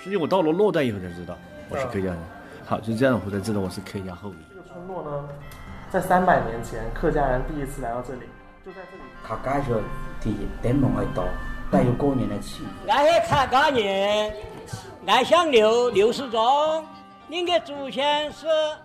实际我到了洛带以后才知道我是客家人。好，就这样我才知道我是客家后裔。 这个村落呢，在300年前，客家人第一次来到这里，就在这里。 客家人的灯笼爱到，带有过年的气氛。 俺是客家人，俺姓刘，刘世忠，您的祖先是